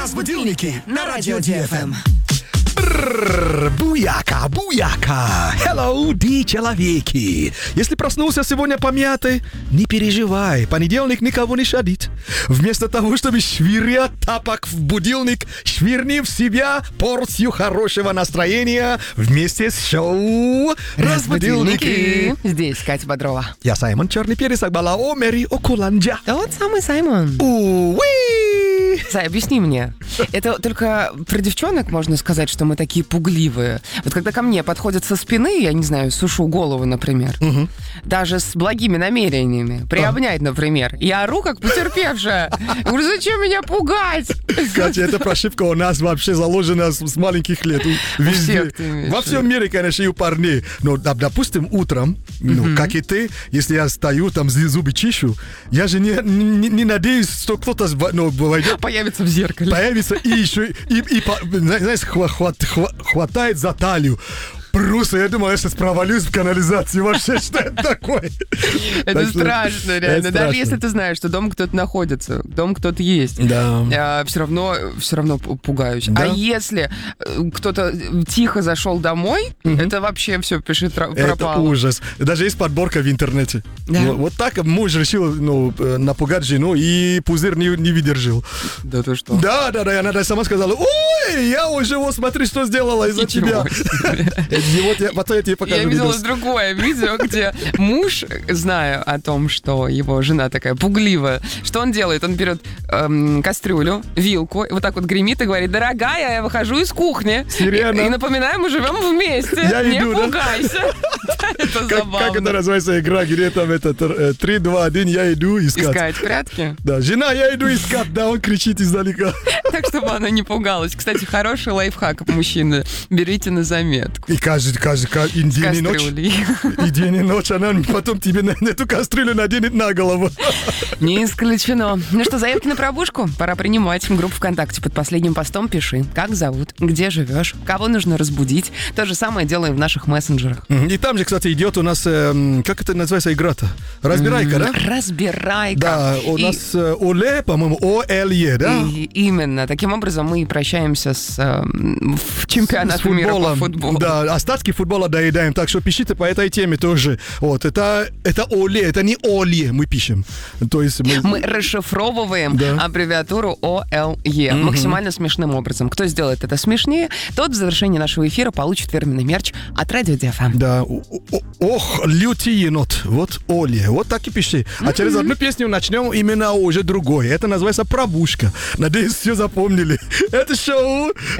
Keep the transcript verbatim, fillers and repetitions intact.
Разбудилники на радио ди эф эм. Буяка, буяка. Hello, ди человеки. Если проснулся сегодня помятый, не переживай. Понедельник никого не шадит. Вместо того, чтобы швырять тапок в будильник, швырни в себя порцию хорошего настроения вместе с шоу «Разбудилники». Здесь Катя Бодрова. Я Саймон Черный Перец, Акбала Омери Окуланджа. Тот самый Саймон. Уи! Сай, объясни мне. Это только про девчонок можно сказать, что мы такие пугливые. Вот когда ко мне подходят со спины, я не знаю, сушу голову, например, угу. даже с благими намерениями, приобнять, например, я ору, как потерпевшая. Я говорю, зачем меня пугать? Катя, эта прошивка у нас вообще заложена с, с маленьких лет. Везде. Во всем мире, конечно, и у парней. Но, допустим, утром, ну, угу. как и ты, если я стою, там, зубы чищу, я же не, не, не надеюсь, что кто-то ну, войдет. Появится в зеркале. Появится и еще, и, и, и знаешь, хват, хват, хватает за талию. Просто, я думал, я сейчас провалюсь в канализацию. Вообще, что это такое? Это страшно, реально. Даже если ты знаешь, что дома кто-то находится, дома кто-то есть, да. все равно, все равно пугаюсь. А если кто-то тихо зашел домой, это вообще все, пиши, пропало. Это ужас. Даже есть подборка в интернете. Вот так муж решил напугать жену, и пузырь не выдержал. Да ты что? Да, да, да. Она сама сказала, ой, я уже, вот смотри, что сделала из-за тебя. Вот я, потом я тебе покажу. Я видела другое видео, где муж, зная о том, что его жена такая пугливая, что он делает? Он берет эм, кастрюлю, вилку, и вот так вот гремит и говорит, дорогая, я выхожу из кухни. Сирена. И, и напоминаю, мы живем вместе. Я не иду, пугайся. Это забавно. Как это называется игра, где там это три, два, один, я иду искать. Искать прятки? Да, жена, я иду искать, да, он кричит издалека. Так, чтобы она не пугалась. Кстати, хороший лайфхак, мужчины, берите на заметку. И каждый, каждый, каждый, и день и ночь. И день и ночь, она потом тебе на эту кастрюлю наденет на голову. Не исключено. Ну что, заявки на пробужку? Пора принимать. Группу ВКонтакте под последним постом пиши. Как зовут, где живешь, кого нужно разбудить. То же самое делаем в наших мессенджерах. И там же, кстати, идет у нас, э, как это называется игра-то? Разбирайка, да? Разбирайка. Да, у и... нас э, ОЛЕ, по-моему, о эл е, да? И, именно. Таким образом мы прощаемся с э, чемпионатом мира по футболу. Да, остатки футбола доедаем, так что пишите по этой теме тоже. Вот, это, это ОЛЕ, это не ОЛЕ мы пишем. То есть мы... мы расшифровываем да. аббревиатуру о эл е угу. максимально смешным образом. Кто сделает это смешнее, тот в завершении нашего эфира получит фирменный мерч от радио ди эф эм. Да, ох, лютый енот, вот ОЛЕ, вот так и пиши. А mm-hmm. через одну песню начнем именно уже другой. Это называется «Пробужка». Надеюсь, все запомнили. Это шоу